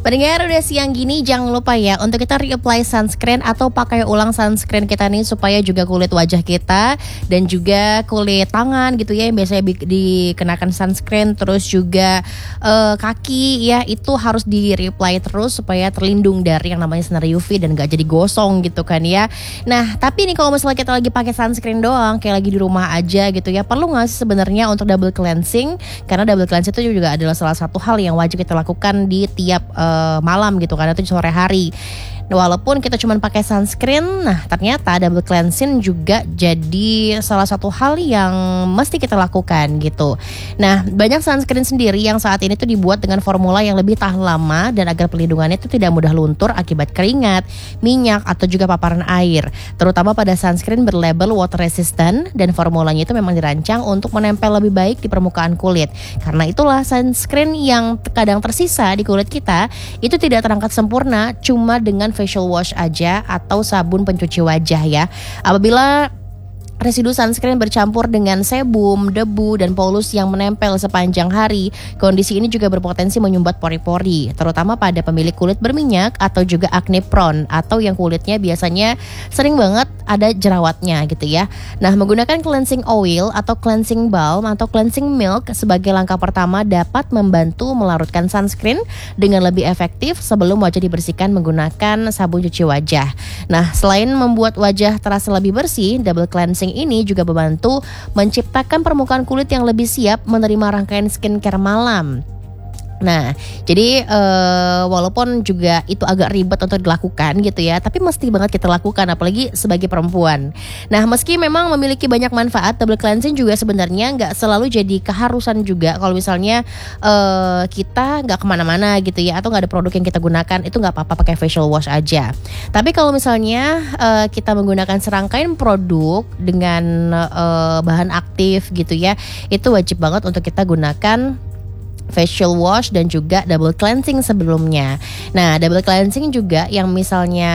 Pendengar udah siang gini, jangan lupa ya untuk kita reapply sunscreen atau pakai ulang sunscreen kita nih supaya juga kulit wajah kita dan juga kulit tangan gitu ya yang biasanya dikenakan sunscreen, terus juga kaki ya itu harus di reapply terus supaya terlindung dari yang namanya sinar UV dan gak jadi gosong gitu kan ya. Nah tapi nih kalau misalnya kita lagi pakai sunscreen doang kayak lagi di rumah aja gitu ya, perlu gak sih sebenarnya untuk double cleansing? Karena double cleansing itu juga adalah salah satu hal yang wajib kita lakukan di tiap malam gitu kan, atau di sore hari. Walaupun kita cuma pakai sunscreen, nah ternyata double cleansing juga jadi salah satu hal yang mesti kita lakukan gitu. Nah banyak sunscreen sendiri yang saat ini tuh dibuat dengan formula yang lebih tahan lama dan agar perlindungannya itu tidak mudah luntur akibat keringat, minyak atau juga paparan air. Terutama pada sunscreen berlabel water resistant dan formulanya itu memang dirancang untuk menempel lebih baik di permukaan kulit. Karena itulah sunscreen yang kadang tersisa di kulit kita itu tidak terangkat sempurna cuma dengan facial wash aja atau sabun pencuci wajah ya. Apabila residu sunscreen bercampur dengan sebum, debu, dan polusi yang menempel sepanjang hari, kondisi ini juga berpotensi menyumbat pori-pori, terutama pada pemilik kulit berminyak atau juga acne prone atau yang kulitnya biasanya sering banget ada jerawatnya gitu ya. Nah, menggunakan cleansing oil atau cleansing balm atau cleansing milk sebagai langkah pertama dapat membantu melarutkan sunscreen dengan lebih efektif sebelum wajah dibersihkan menggunakan sabun cuci wajah. Nah, selain membuat wajah terasa lebih bersih, double cleansing ini juga membantu menciptakan permukaan kulit yang lebih siap menerima rangkaian skincare malam. Nah, jadi walaupun juga itu agak ribet untuk dilakukan gitu ya, tapi mesti banget kita lakukan apalagi sebagai perempuan. Nah, meski memang memiliki banyak manfaat, double cleansing juga sebenarnya nggak selalu jadi keharusan juga. Kalau misalnya kita nggak kemana-mana gitu ya, atau nggak ada produk yang kita gunakan, itu nggak apa-apa pakai facial wash aja. Tapi kalau misalnya kita menggunakan serangkaian produk dengan bahan aktif gitu ya, itu wajib banget untuk kita gunakan facial wash dan juga double cleansing sebelumnya. Nah, double cleansing juga yang misalnya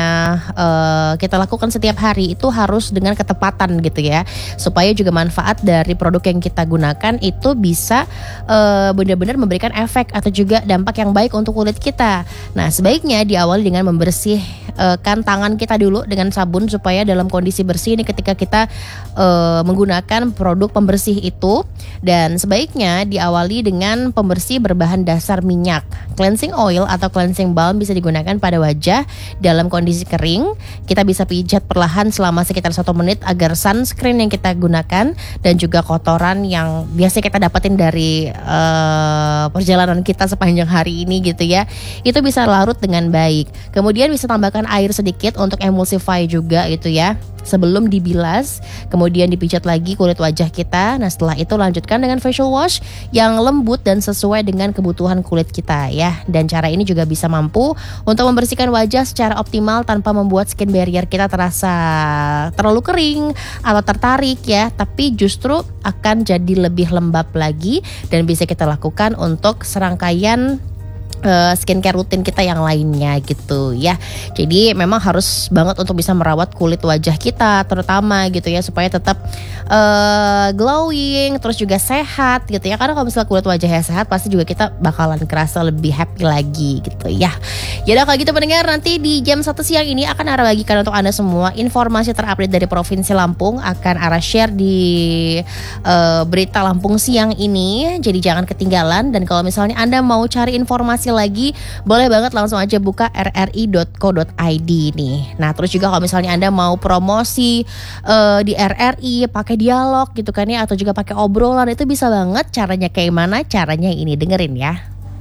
kita lakukan setiap hari itu harus dengan ketepatan gitu ya, supaya juga manfaat dari produk yang kita gunakan itu bisa benar-benar memberikan efek atau juga dampak yang baik untuk kulit kita. Nah, sebaiknya diawali dengan membersihkan tangan kita dulu dengan sabun supaya dalam kondisi bersih ini ketika kita menggunakan produk pembersih itu, dan sebaiknya diawali dengan pembersih berbahan dasar minyak. Cleansing oil atau cleansing balm bisa digunakan pada wajah dalam kondisi kering. Kita bisa pijat perlahan selama sekitar 1 menit agar sunscreen yang kita gunakan dan juga kotoran yang biasa kita dapetin dari perjalanan kita sepanjang hari ini gitu ya, itu bisa larut dengan baik. Kemudian bisa tambahkan air sedikit untuk emulsify juga gitu ya, sebelum dibilas, kemudian dipijat lagi kulit wajah kita. Nah, setelah itu lanjutkan dengan facial wash yang lembut dan sesuai dengan kebutuhan kulit kita ya. Dan cara ini juga bisa mampu untuk membersihkan wajah secara optimal tanpa membuat skin barrier kita terasa terlalu kering atau tertarik ya, tapi justru akan jadi lebih lembab lagi dan bisa kita lakukan untuk serangkaian skincare rutin kita yang lainnya gitu ya. Jadi memang harus banget untuk bisa merawat kulit wajah kita terutama gitu ya, supaya tetap glowing terus juga sehat gitu ya. Karena kalau misalnya kulit wajahnya sehat pasti juga kita bakalan kerasa lebih happy lagi gitu ya. Yaudah kalau gitu pendengar, nanti di jam 1 siang ini akan Ara bagikan untuk Anda semua informasi terupdate dari Provinsi Lampung, akan Ara share di berita Lampung siang ini. Jadi jangan ketinggalan, dan kalau misalnya Anda mau cari informasi lagi, boleh banget langsung aja buka rri.co.id nih. Nah, terus juga kalau misalnya Anda mau promosi di RRI pakai dialog gitu kan ya, atau juga pakai obrolan, itu bisa banget. Caranya kayak mana? Caranya ini, dengerin ya.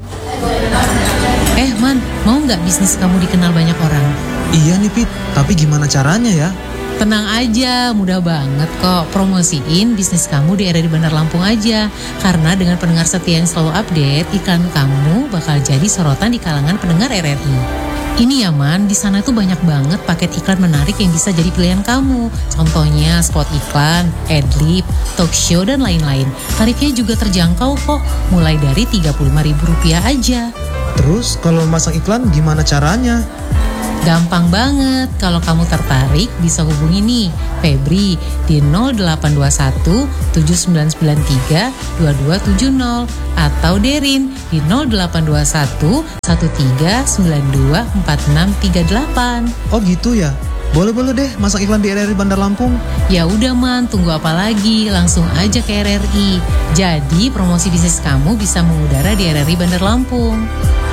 Man, mau nggak bisnis kamu dikenal banyak orang? Iya nih Pit, tapi gimana caranya ya? Tenang aja, mudah banget kok. Promosiin bisnis kamu di RRI Bandar Lampung aja. Karena dengan pendengar setia yang selalu update, iklan kamu bakal jadi sorotan di kalangan pendengar RRI. Ini ya Man, di sana tuh banyak banget paket iklan menarik yang bisa jadi pilihan kamu. Contohnya spot iklan, adlib, talk show, dan lain-lain. Tarifnya juga terjangkau kok, mulai dari Rp35.000 aja. Terus kalau masang iklan gimana caranya? Gampang banget, kalau kamu tertarik bisa hubungi nih Febri di 0821 7993 2270 atau Derin di 0821 1392 4638. Oh gitu ya? Boleh-boleh deh masang iklan di RRI Bandar Lampung. Ya udah Man, tunggu apa lagi? Langsung aja ke RRI. Jadi promosi bisnis kamu bisa mengudara di RRI Bandar Lampung.